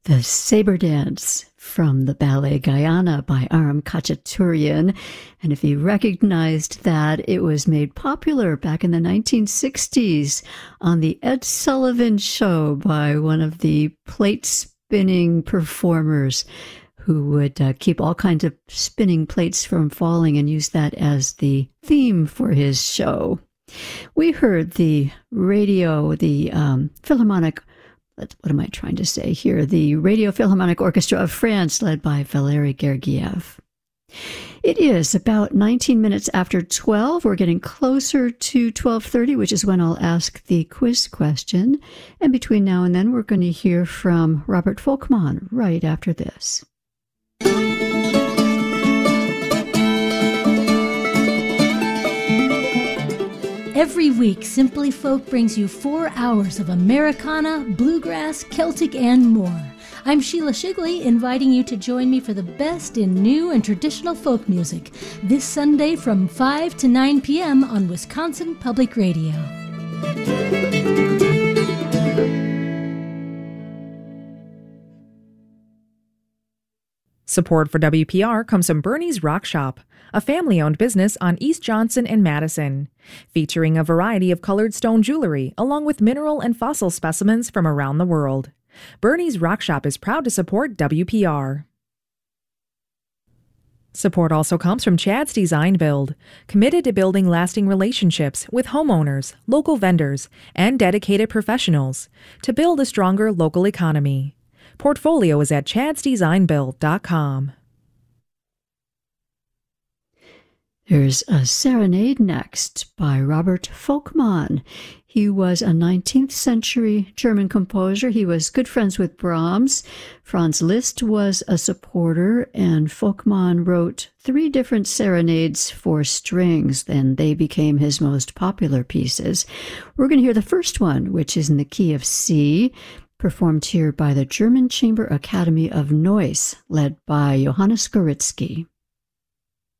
The Saber Dance from the Ballet Guyana by Aram Khachaturian. And if you recognized that, it was made popular back in the 1960s on the Ed Sullivan Show by one of the plate spinning performers who would keep all kinds of spinning plates from falling and use that as the theme for his show. We heard the Philharmonic, what am I trying to say here? The Radio Philharmonic Orchestra of France, led by Valery Gergiev. It is about 19 minutes after 12. We're getting closer to 12:30, which is when I'll ask the quiz question. And between now and then, we're going to hear from Robert Volkmann right after this. Every week, Simply Folk brings you 4 hours of Americana, bluegrass, Celtic, and more. I'm Sheila Shigley, inviting you to join me for the best in new and traditional folk music this Sunday from 5 to 9 p.m. on Wisconsin Public Radio. Support for WPR comes from Bernie's Rock Shop, a family-owned business on East Johnson and Madison, featuring a variety of colored stone jewelry along with mineral and fossil specimens from around the world. Bernie's Rock Shop is proud to support WPR. Support also comes from Chad's Design Build, committed to building lasting relationships with homeowners, local vendors, and dedicated professionals to build a stronger local economy. Portfolio is at chadsdesignbuild.com. There's a serenade next by Robert Volkmann. He was a 19th century German composer. He was good friends with Brahms. Franz Liszt was a supporter, and Volkmann wrote 3 different serenades for strings, and they became his most popular pieces. We're going to hear the first one, which is in the key of C, performed here by the German Chamber Academy of Neuss, led by Johannes Goritzky.